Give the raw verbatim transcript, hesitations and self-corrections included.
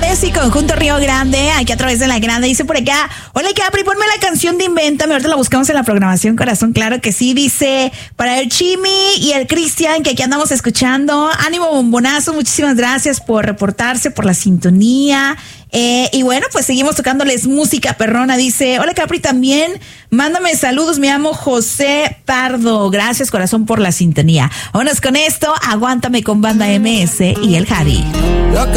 Flores y Conjunto Río Grande, aquí a través de la grande. Dice por acá, hola Capri, ponme la canción de Invéntame. Ahorita la buscamos en la programación, corazón, claro que sí. Dice, para el Chimi y el Cristian, que aquí andamos escuchando. Ánimo, bombonazo, muchísimas gracias por reportarse, por la sintonía. Eh, y bueno, pues seguimos tocándoles música perrona. Dice, hola Capri, también mándame saludos, me llamo José Pardo. Gracias, corazón, por la sintonía. Vámonos con esto, Aguántame con Banda M S y el Javi.